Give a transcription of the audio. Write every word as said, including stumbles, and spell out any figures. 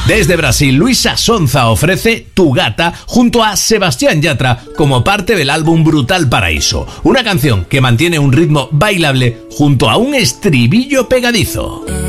Desde Brasil, Luísa Sonza ofrece Tu Gata junto a Sebastián Yatra como parte del álbum Brutal Paraíso, una canción que mantiene un ritmo bailable junto a un estribillo pegadizo.